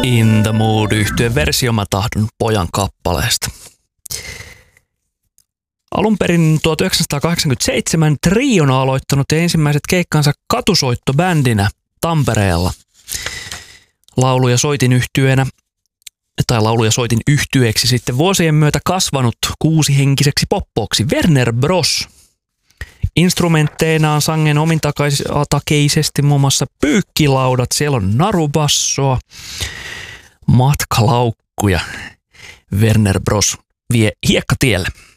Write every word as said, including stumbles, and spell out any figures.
In the Mood -yhtyeen versio Mä tahdon pojan kappaleesta. Alun perin tuhatyhdeksänsataakahdeksankymmentäseitsemän Trion on aloittanut ensimmäiset keikkansa katusoittobändinä Tampereella. Laulu- ja soitin yhtyeenä, tai laulu- ja soitin yhtyeeksi sitten vuosien myötä kasvanut kuusihenkiseksi poppoksi Werner Bros. Instrumentteinaan sangen omintakeisesti muun muassa pyykkilaudat, siellä on narubassoa, matkalaukkuja. Werner Bros vie hiekkatielle.